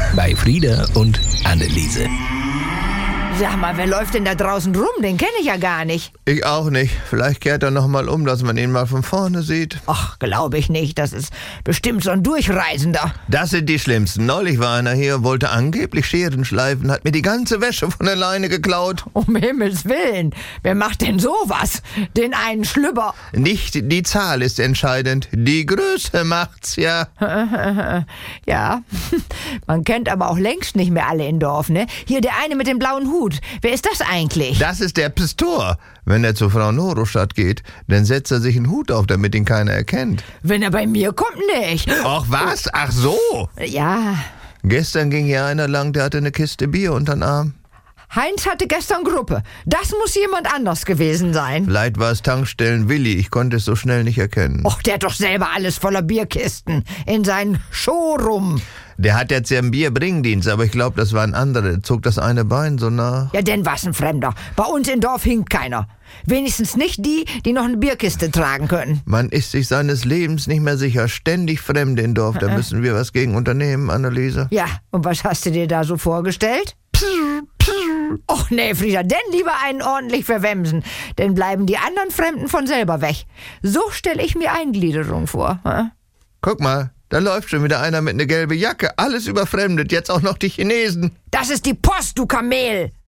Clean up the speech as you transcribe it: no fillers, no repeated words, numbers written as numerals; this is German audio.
bei Frieda und Anneliese. Sag mal, wer läuft denn da draußen rum? Den kenne ich ja gar nicht. Ich auch nicht. Vielleicht kehrt er noch mal um, dass man ihn mal von vorne sieht. Ach, glaube ich nicht. Das ist bestimmt so ein Durchreisender. Das sind die Schlimmsten. Neulich war einer hier und wollte angeblich Scheren schleifen, hat mir die ganze Wäsche von der Leine geklaut. Um Himmels Willen. Wer macht denn sowas? Den einen Schlüpper. Nicht die Zahl ist entscheidend. Die Größe macht's, ja. Ja, man kennt aber auch längst nicht mehr alle im Dorf, ne? Hier der eine mit dem blauen Hut. Wer ist das eigentlich? Das ist der Pistor. Wenn er zu Frau Norostadt geht, dann setzt er sich einen Hut auf, damit ihn keiner erkennt. Wenn er bei mir kommt, nicht. Ach was? Ach so. Ja. Gestern ging hier einer lang, der hatte eine Kiste Bier unter den Arm. Heinz hatte gestern Gruppe. Das muss jemand anders gewesen sein. Vielleicht war es Tankstellen Willi, ich konnte es so schnell nicht erkennen. Och, der hat doch selber alles voller Bierkisten in seinen Showroom. Der hat jetzt ja einen Bierbringdienst, aber ich glaube, das war ein anderer. Der zog das eine Bein so nach. Ja, denn was ein Fremder. Bei uns im Dorf hinkt keiner. Wenigstens nicht die, die noch eine Bierkiste tragen können. Man ist sich seines Lebens nicht mehr sicher. Ständig Fremde im Dorf. Da müssen wir was gegen unternehmen, Anneliese. Ja, und was hast du dir da so vorgestellt? Och nee, Frieda, denn lieber einen ordentlich verwemsen. Denn bleiben die anderen Fremden von selber weg. So stelle ich mir Eingliederung vor. Guck mal, da läuft schon wieder einer mit einer gelben Jacke. Alles überfremdet, jetzt auch noch die Chinesen. Das ist die Post, du Kamel.